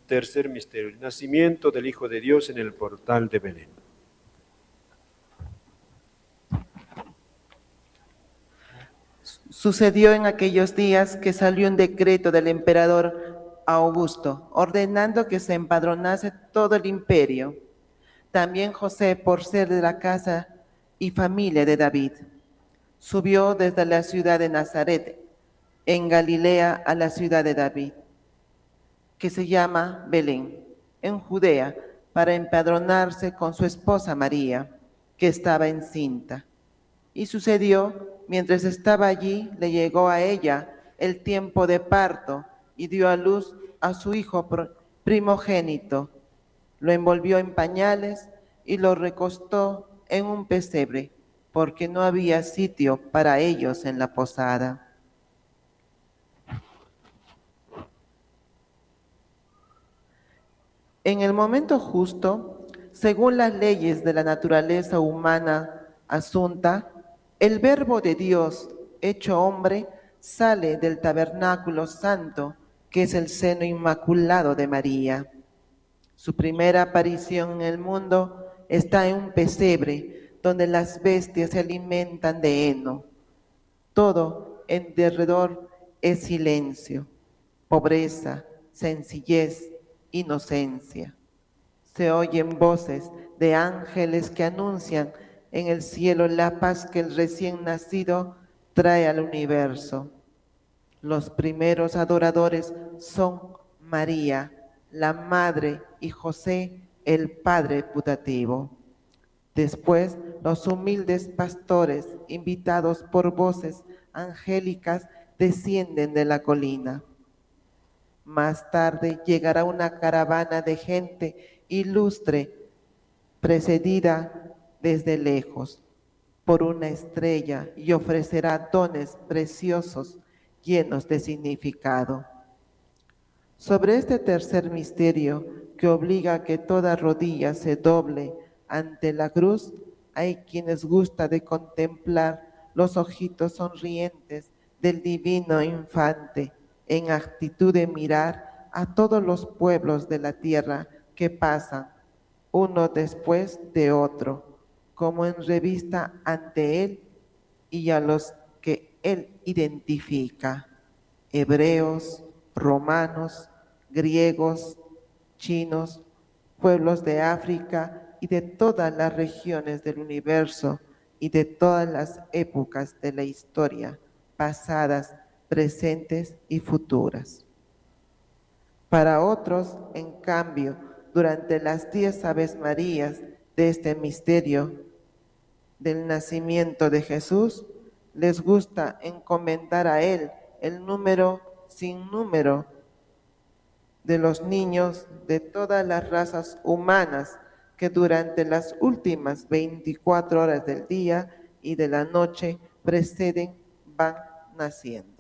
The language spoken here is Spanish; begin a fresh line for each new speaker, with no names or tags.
Tercer misterio, el nacimiento del Hijo de Dios en el portal de Belén.
Sucedió en aquellos días que salió un decreto del emperador Augusto, ordenando que se empadronase todo el imperio. También José, por ser de la casa y familia de David, subió desde la ciudad de Nazaret, en Galilea, a la ciudad de David, que se llama Belén, en Judea, para empadronarse con su esposa María, que estaba encinta. Y sucedió, mientras estaba allí, le llegó a ella el tiempo de parto y dio a luz a su hijo primogénito. Lo envolvió en pañales y lo recostó en un pesebre, porque no había sitio para ellos en la posada. En el momento justo, según las leyes de la naturaleza humana asunta, el Verbo de Dios, hecho hombre, sale del tabernáculo santo, que es el seno inmaculado de María. Su primera aparición en el mundo está en un pesebre, donde las bestias se alimentan de heno. Todo en derredor es silencio, pobreza, sencillez, inocencia. Se oyen voces de ángeles que anuncian en el cielo la paz que el recién nacido trae al universo. Los primeros adoradores son María, la madre, y José, el padre putativo. Después, los humildes pastores, invitados por voces angélicas, descienden de la colina. Más tarde llegará una caravana de gente ilustre, precedida desde lejos por una estrella, y ofrecerá dones preciosos llenos de significado. Sobre este tercer misterio, que obliga a que toda rodilla se doble ante la cruz, hay quienes gusta de contemplar los ojitos sonrientes del divino infante, en actitud de mirar a todos los pueblos de la tierra que pasan, uno después de otro, como en revista ante él, y a los que él identifica: hebreos, romanos, griegos, chinos, pueblos de África y de todas las regiones del universo y de todas las épocas de la historia, pasadas, presentes y futuras. Para otros, en cambio, durante las 10 Aves Marías de este misterio del nacimiento de Jesús, les gusta encomendar a Él el número sin número de los niños de todas las razas humanas que durante las últimas 24 horas del día y de la noche preceden van naciendo.